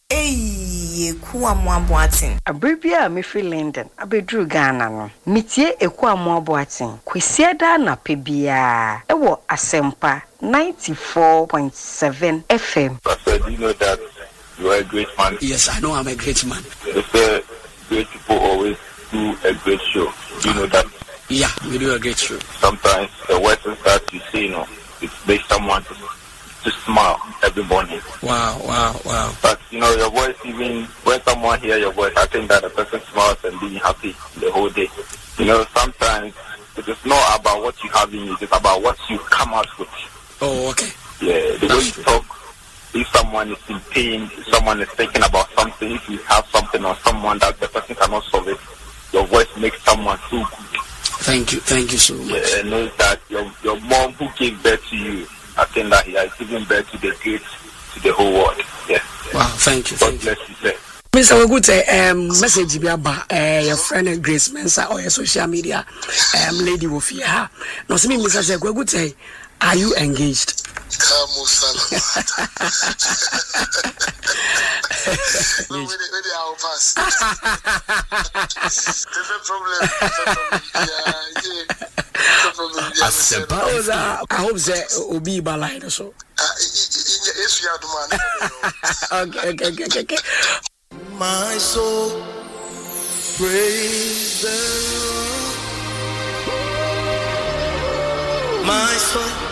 Eku Amoaboatin. Abribia me free London, abedru Ghana no. Mitie Eku Amoaboatin. Kwesiada na pebia. Ewo Asempa 94.7 FM. Pastor, do you know that you are a great man? Yes, I know I'm a great man. They say great people always do a great show. Do you know that? Yeah, we do a great show. Sometimes the words that you say, it makes someone to smile every morning. Wow. But your voice, even when someone hears your voice, I think that the person smiles and being happy the whole day. Sometimes it is not about what you have in you, it's about what you come out with. Oh, okay. Yeah, the way you talk, if someone is in pain, if someone is thinking about something, if you have something on someone that the person cannot solve it, your voice makes someone feel good. Thank you so much. Yeah, know that your mom who gave birth to you, I think that he has given birth to the great, to the whole world. Yeah. Wow, thank you. God bless you, sir. Mr. Wagute, message biaba your friend Grace Mensa or your social media lady Wofia. No, see me, Mr. Wagute, are you engaged? I hope that will be by so. Okay. My soul, praise the Lord. My soul.